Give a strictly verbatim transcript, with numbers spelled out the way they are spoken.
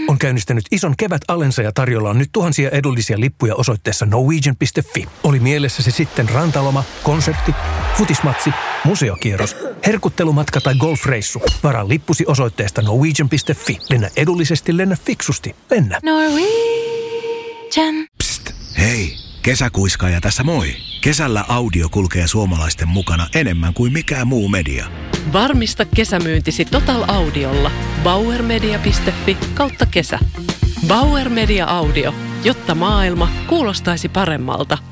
on käynnistänyt ison kevätalensa ja tarjolla on nyt tuhansia edullisia lippuja osoitteessa norwegian piste fi. Oli mielessä se sitten rantaloma, konsertti, futismatsi, museokierros, herkuttelumatka tai golfreissu. Varaa lippusi osoitteesta norwegian piste fi. Lennä edullisesti, lennä fiksusti. Lennä. Norwegian. Psst, hei. Kesäkuiskaaja tässä moi. Kesällä audio kulkee suomalaisten mukana enemmän kuin mikään muu media. Varmista kesämyyntisi Total Audiolla. bauermedia piste fi kautta kesä. Bauer Media Audio, jotta maailma kuulostaisi paremmalta.